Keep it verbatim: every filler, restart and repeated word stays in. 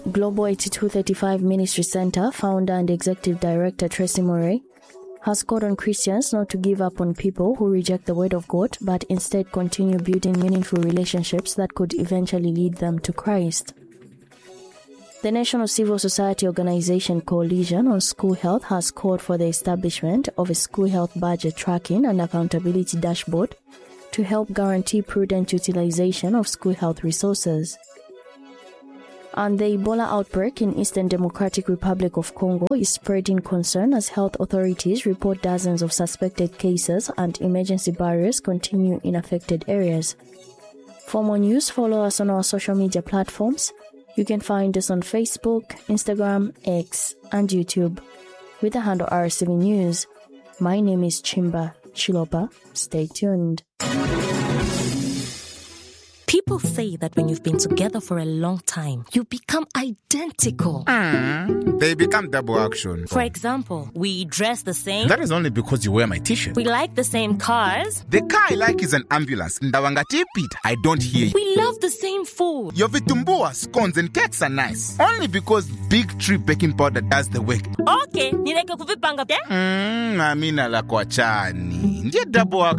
Global eighty-two thirty-five Ministry Center founder and executive director Tracy Murray has called on Christians not to give up on people who reject the word of God, but instead continue building meaningful relationships that could eventually lead them to Christ. The National Civil Society Organization Coalition on School Health has called for the establishment of a school health budget tracking and accountability dashboard to help guarantee prudent utilization of school health resources. And the Ebola outbreak in Eastern Democratic Republic of Congo is spreading concern as health authorities report dozens of suspected cases and emergency barriers continue in affected areas. For more news, follow us on our social media platforms. You can find us on Facebook, Instagram, X, and YouTube with the handle R S seven News. My name is Chimba Chilopa. Stay tuned. People say that when you've been together for a long time, you become identical. Mm, they become double action. For example, we dress the same. That is only because you wear my t-shirt. We like the same cars. The car I like is an ambulance. Ndawanga tipit, I don't hear you. We love the same food. Your vitumbua, scones, and cakes are nice. Only because Big Tree baking powder does the work. Okay, nileke kuvipanga pia? Mm, amina la kwa chani. Ndiye double action.